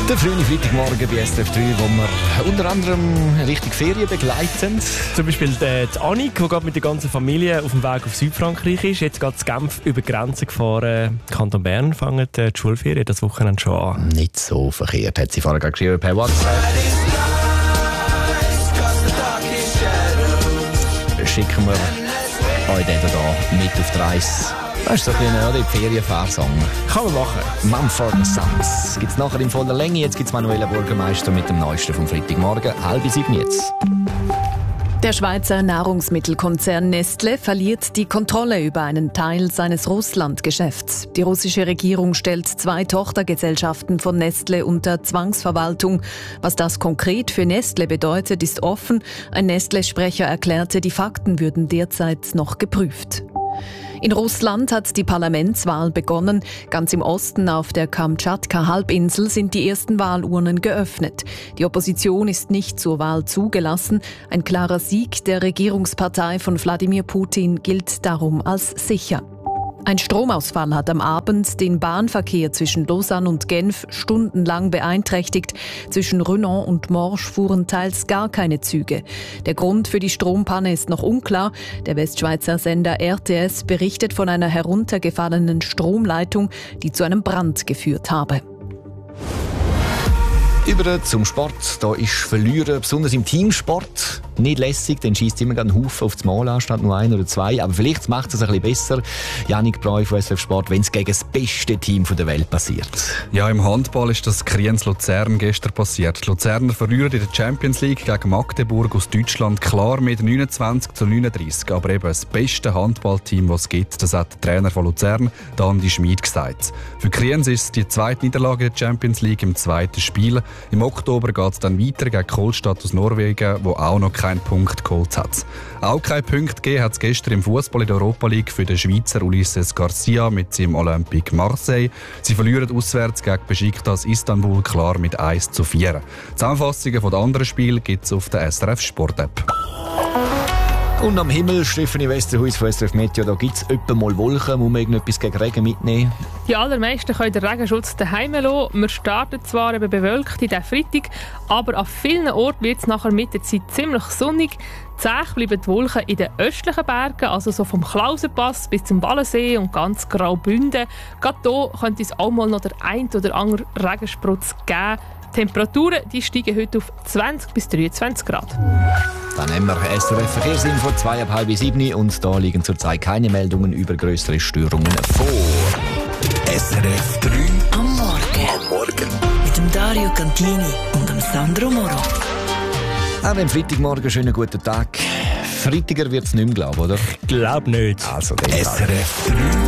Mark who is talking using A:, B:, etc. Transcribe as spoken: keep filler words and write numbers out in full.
A: Der frühe Freitagmorgen bei S R F drei, wo wir unter anderem Richtung Ferien begleiten.
B: Zum Beispiel die, die Annik, die gerade mit der ganzen Familie auf dem Weg auf Südfrankreich ist. Jetzt geht in Genf über die Grenze gefahren. Kanton Bern fangen die Schulferien das Wochenende schon an.
A: Nicht so verkehrt, hat sie vorher geschrieben per WhatsApp. Schicken wir euch den hier mit auf die Reise. Das ist so ein bisschen die Ferienfahrsong.
B: Kann man machen.
A: Mumford and Sons. Gibt es nachher in voller Länge. Jetzt gibt es Manuela Bürgermeister mit dem Neuesten vom Freitagmorgen. Halb sieben jetzt.
C: Der Schweizer Nahrungsmittelkonzern Nestle verliert die Kontrolle über einen Teil seines Russlandgeschäfts. Die russische Regierung stellt zwei Tochtergesellschaften von Nestle unter Zwangsverwaltung. Was das konkret für Nestle bedeutet, ist offen. Ein Nestle-Sprecher erklärte, die Fakten würden derzeit noch geprüft. In Russland hat die Parlamentswahl begonnen. Ganz im Osten auf der Kamtschatka-Halbinsel sind die ersten Wahlurnen geöffnet. Die Opposition ist nicht zur Wahl zugelassen. Ein klarer Sieg der Regierungspartei von Wladimir Putin gilt darum als sicher. Ein Stromausfall hat am Abend den Bahnverkehr zwischen Lausanne und Genf stundenlang beeinträchtigt. Zwischen Renan und Morges fuhren teils gar keine Züge. Der Grund für die Strompanne ist noch unklar. Der Westschweizer Sender R T S berichtet von einer heruntergefallenen Stromleitung, die zu einem Brand geführt habe.
A: Über zum Sport. Da ist Verlieren, besonders im Teamsport, nicht lässig. Dann schießt immer einen Haufen auf das Mal an, statt nur ein oder zwei. Aber vielleicht macht es ein bisschen besser, Janik Breu von S R F Sport, wenn es gegen das beste Team der Welt passiert.
D: Ja, im Handball ist das Kriens Luzern gestern passiert. Die Luzerner verlieren in der Champions League gegen Magdeburg aus Deutschland klar mit neunundzwanzig zu neununddreißig. Aber eben das beste Handballteam, das es gibt, das hat der Trainer von Luzern, Andi Schmid, gesagt. Für Kriens ist es die zweite Niederlage in der Champions League im zweiten Spiel. Im Oktober geht es dann weiter gegen Kolstadt aus Norwegen, wo auch noch keinen Punkt geholt hat. Auch keinen Punkt gegeben hat es gestern im Fußball in der Europa League für den Schweizer Ulisses Garcia mit seinem Olympique Marseille. Sie verlieren auswärts gegen Besiktas Istanbul klar mit eins zu vier. Zusammenfassungen von den anderen Spielen gibt es auf der S R F Sport App.
A: Und am Himmel, Stefanie Westerhuis von S R F Meteo, da gibt es öppe mal Wolken. Muss man irgendetwas gegen Regen mitnehmen?
E: Die allermeisten können den Regenschutz daheim lassen. Wir starten zwar eben bewölkt in diesen Freitag, aber an vielen Orten wird es nachher mit der Zeit ziemlich sonnig. Zäh bleiben die Wolken in den östlichen Bergen, also so vom Klausenpass bis zum Wallensee und ganz Graubünden. Gerade hier könnte es auch mal noch der ein oder andere Regensprutz geben. Die Temperaturen die steigen heute auf zwanzig bis dreiundzwanzig Grad.
A: Dann haben wir S R F Verkehrsinfo, zwei ab halb sieben und da liegen zurzeit keine Meldungen über größere Störungen vor.
F: S R F drei
G: am Morgen.
F: Am Morgen.
G: Mit dem Dario Cantini und dem Sandro Moro.
A: Auch am Freitagmorgen schönen guten Tag. Freitager wird es nicht mehr, glaube ich, oder?
B: Ich glaube nicht.
A: Also,
F: S R F drei